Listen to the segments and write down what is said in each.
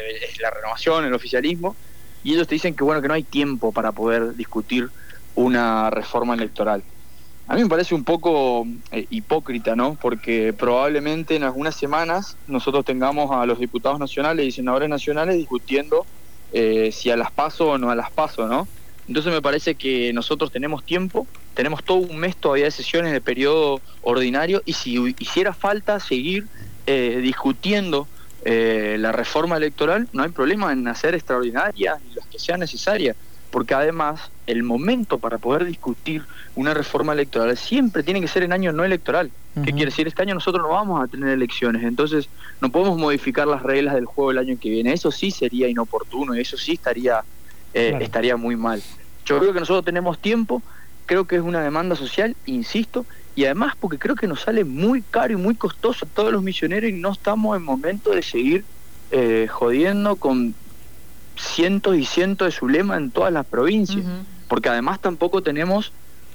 es la renovación, el oficialismo, y ellos te dicen que bueno, que no hay tiempo para poder discutir una reforma electoral. A mí me parece un poco hipócrita, ¿no? Porque probablemente en algunas semanas nosotros tengamos a los diputados nacionales y senadores nacionales discutiendo si a las PASO o no a las PASO, ¿no? Entonces me parece que nosotros tenemos tiempo, tenemos todo un mes todavía de sesiones de periodo ordinario, y si hiciera falta seguir discutiendo la reforma electoral, no hay problema en hacer extraordinarias y las que sean necesarias, porque además el momento para poder discutir una reforma electoral siempre tiene que ser en año no electoral. ¿Qué quiere decir? Este año nosotros no vamos a tener elecciones, entonces no podemos modificar las reglas del juego el año que viene. Eso sí sería inoportuno y eso sí estaría muy mal. Yo creo que nosotros tenemos tiempo, creo que es una demanda social, insisto, y además porque creo que nos sale muy caro y muy costoso a todos los misioneros y no estamos en momento de seguir jodiendo con cientos y cientos de Zulema en todas las provincias, porque además tampoco tenemos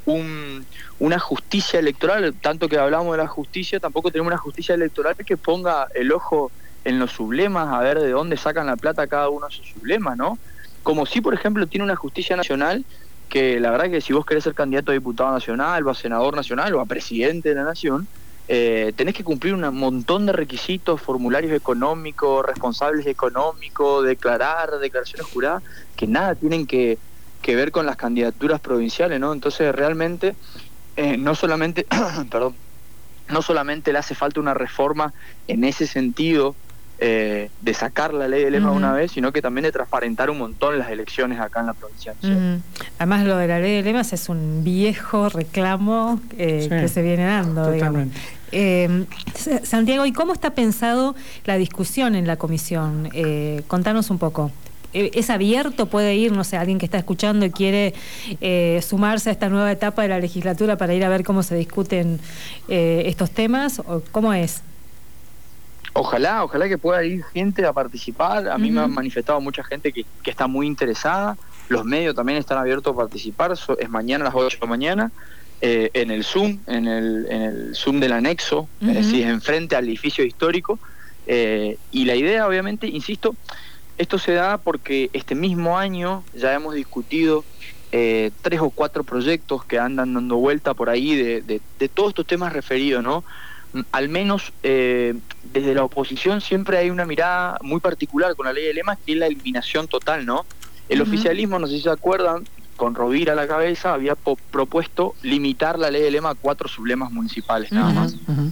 una justicia electoral, tanto que hablamos de la justicia, tampoco tenemos una justicia electoral que ponga el ojo en los sublemas, a ver de dónde sacan la plata cada uno de sus sublemas, ¿no? Como si, por ejemplo, tiene una justicia nacional, que la verdad que si vos querés ser candidato a diputado nacional, o a senador nacional, o a presidente de la nación, tenés que cumplir un montón de requisitos, formularios económicos, responsables económicos, declaraciones juradas, que nada tienen que ver con las candidaturas provinciales, ¿no? Entonces realmente no solamente no solamente le hace falta una reforma en ese sentido de sacar la ley de lema una vez, sino que también de transparentar un montón las elecciones acá en la provincia. Además, lo de la ley de lemas es un viejo reclamo que se viene dando. Totalmente. Santiago, ¿y cómo está pensado la discusión en la comisión? Contanos un poco. ¿Es abierto? ¿Puede ir, no sé, alguien que está escuchando y quiere sumarse a esta nueva etapa de la legislatura para ir a ver cómo se discuten estos temas? ¿O cómo es? Ojalá que pueda ir gente a participar. A mí me han manifestado mucha gente que está muy interesada. Los medios también están abiertos a participar. Es mañana a las 8 de la mañana. En el Zoom, en el Zoom del anexo, es decir, enfrente al edificio histórico. Y la idea, obviamente, insisto, esto se da porque este mismo año ya hemos discutido 3 o 4 proyectos que andan dando vuelta por ahí de todos estos temas referidos, ¿no? Al menos desde la oposición siempre hay una mirada muy particular con la ley de lemas, que es la eliminación total, ¿no? El oficialismo, no sé si se acuerdan, con Rovira a la cabeza, había propuesto limitar la ley de lema a 4 sublemas municipales nada más.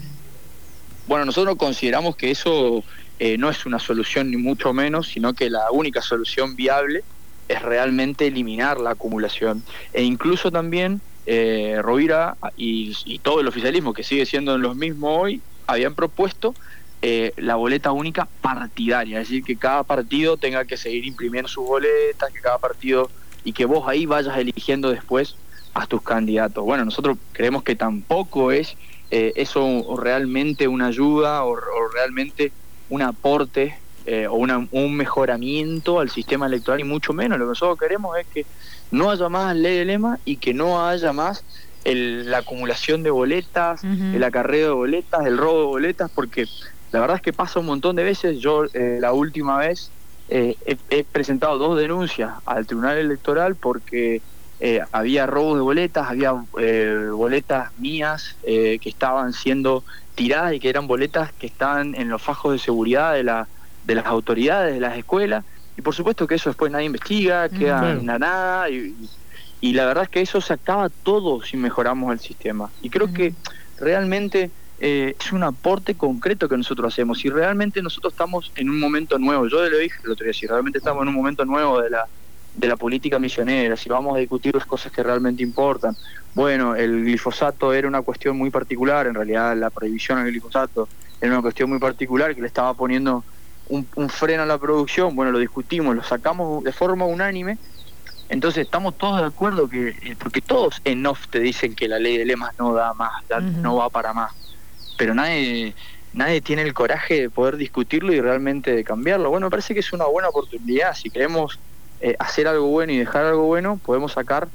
Bueno, nosotros consideramos que eso no es una solución ni mucho menos, sino que la única solución viable es realmente eliminar la acumulación. E incluso también Rovira y todo el oficialismo, que sigue siendo los mismos hoy, habían propuesto la boleta única partidaria, es decir, que cada partido tenga que seguir imprimiendo sus boletas, que cada partido, y que vos ahí vayas eligiendo después a tus candidatos. Bueno, nosotros creemos que tampoco es eso realmente una ayuda o realmente un aporte o un mejoramiento al sistema electoral, y mucho menos. Lo que nosotros queremos es que no haya más ley de lema y que no haya más la acumulación de boletas, el acarreo de boletas, el robo de boletas, porque la verdad es que pasa un montón de veces. Yo la última vez he presentado 2 denuncias al Tribunal Electoral porque había robos de boletas, había boletas mías que estaban siendo tiradas y que eran boletas que estaban en los fajos de seguridad de las autoridades, de las escuelas, y por supuesto que eso después nadie investiga, queda en la nada, y la verdad es que eso se acaba todo si mejoramos el sistema. Y creo que realmente es un aporte concreto que nosotros hacemos. Si realmente nosotros estamos en un momento nuevo, yo lo dije el otro día, si realmente estamos en un momento nuevo de la política misionera, si vamos a discutir las cosas que realmente importan. Bueno, el glifosato era una cuestión muy particular, en realidad la prohibición al glifosato era una cuestión muy particular que le estaba poniendo un freno a la producción. Bueno, lo discutimos, lo sacamos de forma unánime. Entonces estamos todos de acuerdo porque todos en off te dicen que la ley de lemas no da más, no va para más, pero nadie tiene el coraje de poder discutirlo y realmente de cambiarlo. Bueno, me parece que es una buena oportunidad. Si queremos hacer algo bueno y dejar algo bueno, podemos sacar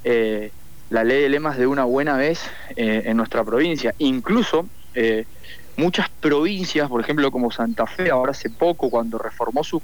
la ley de lemas de una buena vez en nuestra provincia. Incluso muchas provincias, por ejemplo como Santa Fe, ahora hace poco, cuando reformó su